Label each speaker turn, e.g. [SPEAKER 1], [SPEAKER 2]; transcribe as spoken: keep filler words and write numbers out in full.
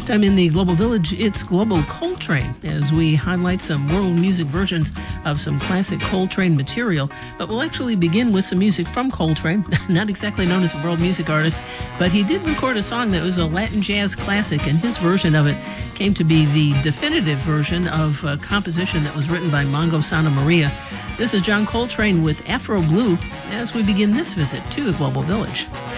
[SPEAKER 1] This time in the Global Village, it's Global Coltrane, as we highlight some world music versions of some classic Coltrane material. But we'll actually begin with some music from Coltrane, not exactly known as a world music artist, but he did record a song that was a Latin jazz classic, and his version of it came to be the definitive version of a composition that was written by Mongo Santa Maria. This is John Coltrane with Afro Blue as we begin this visit to the Global Village.